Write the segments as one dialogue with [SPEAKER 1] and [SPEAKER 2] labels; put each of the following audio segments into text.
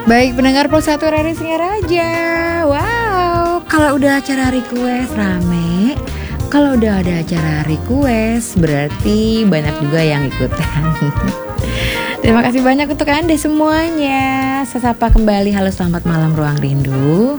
[SPEAKER 1] Baik pendengar Pulsa 1 Radio Singaraja. Wow, kalau udah acara request rame. Kalau udah ada acara request berarti banyak juga yang ikutan. Terima kasih banyak untuk Anda semuanya. Saya sapa kembali, halo selamat malam Ruang Rindu.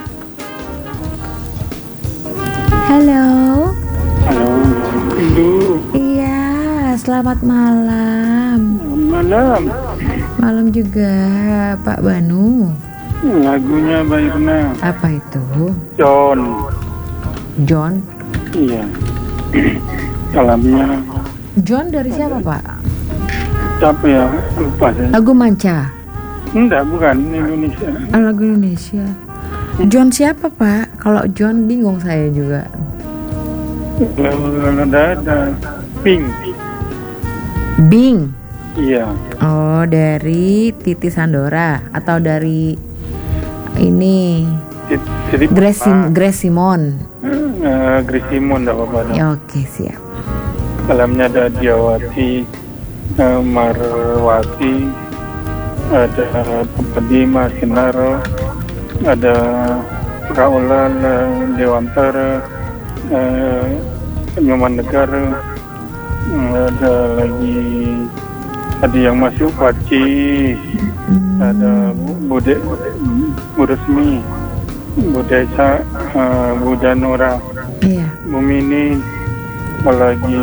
[SPEAKER 1] Halo.
[SPEAKER 2] Halo, Rindu.
[SPEAKER 1] Iya, selamat malam.
[SPEAKER 2] Malam.
[SPEAKER 1] Malam juga Pak Banu.
[SPEAKER 2] Lagunya Mbak Irna.
[SPEAKER 1] Apa itu?
[SPEAKER 2] John.
[SPEAKER 1] John?
[SPEAKER 2] Iya. Salamnya.
[SPEAKER 1] John dari siapa Pak?
[SPEAKER 2] Siapa ya? Lupa saya.
[SPEAKER 1] Lagu Manca?
[SPEAKER 2] Enggak, bukan Indonesia.
[SPEAKER 1] Lagu Indonesia. John siapa Pak? Kalau John bingung saya juga.
[SPEAKER 2] Ada Pink.
[SPEAKER 1] Bing?
[SPEAKER 2] Iya.
[SPEAKER 1] Oh, dari Titi Sandora atau dari ini
[SPEAKER 2] Jadi
[SPEAKER 1] Grace Simon.
[SPEAKER 2] Grace Simon enggak apa-apa.
[SPEAKER 1] Ya, oke, siap.
[SPEAKER 2] Salamnya ada Diawati, Marwati, ada Pedima Sinaro, ada Raulal Dewantara, Nyoman Negara, ada lagi yang masuk Paci, ada Bu Resmi, Bu Desa, Bu Janura,
[SPEAKER 1] Iya.
[SPEAKER 2] Bu Mini, lagi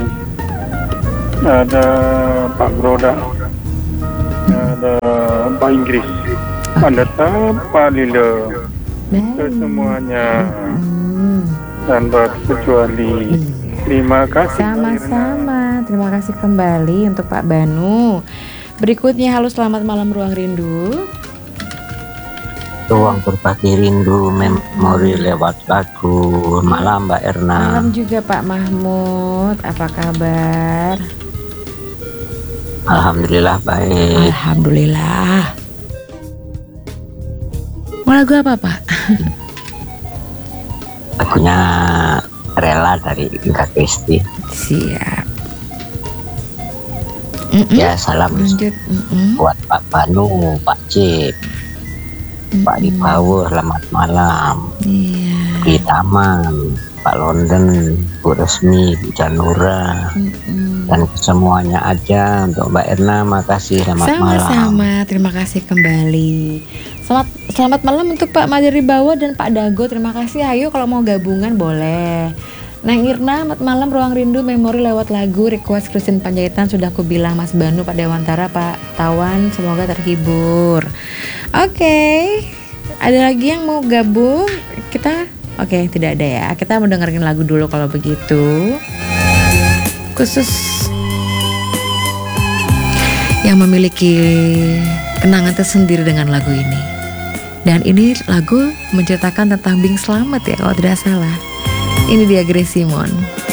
[SPEAKER 2] ada Pak Broda, ada Pak Inggris, ada Pak Lila, semuanya tanpa kecuali. Terima kasih.
[SPEAKER 1] Sama-sama, terima kasih kembali untuk Pak Banu. Berikutnya, halo selamat malam Ruang Rindu.
[SPEAKER 3] Ruang berbagi rindu memori lewat lagu. Malam Mbak Erna.
[SPEAKER 1] Malam juga Pak Mahmud, apa kabar?
[SPEAKER 3] Alhamdulillah baik.
[SPEAKER 1] Alhamdulillah. Mau lagu apa Pak?
[SPEAKER 3] Lagunya Rela dari Inka Kristi.
[SPEAKER 1] Siap.
[SPEAKER 3] Ya, salam
[SPEAKER 1] Lanjut.
[SPEAKER 3] buat Pak Banu, Pak Cip, Pak Dipawo, selamat malam.
[SPEAKER 1] Iya.
[SPEAKER 3] Di Taman, Pak London, Bu Resmi, Bu Janura, dan semuanya aja. Untuk Mbak Erna, makasih, selamat malam.
[SPEAKER 1] Sama-sama, terima kasih kembali. Selamat malam untuk Pak Madari Bawa dan Pak Dago. Terima kasih. Ayo kalau mau gabungan boleh. Neng Irna, selamat malam Ruang Rindu memori lewat lagu request Christine Panjaitan. Sudah aku bilang Mas Banu, Pak Dewantara, Pak Tawan, semoga terhibur. Oke. Ada lagi yang mau gabung? Oke, tidak ada ya. Kita mau dengerin lagu dulu kalau begitu. Khusus yang memiliki kenangan tersendiri dengan lagu ini. Dan ini lagu menceritakan tentang Bing Slamet ya kalau tidak salah. Ini dia Grace Simon.